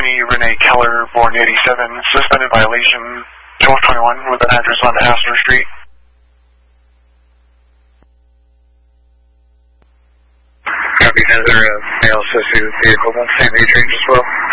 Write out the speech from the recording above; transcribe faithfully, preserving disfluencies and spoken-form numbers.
Jenny Renee Keller, born eighty-seven, suspended violation, twelve twenty-one, with an address on Astor Street. Copy, is there a male associated with vehicle on Saint Age Range as well?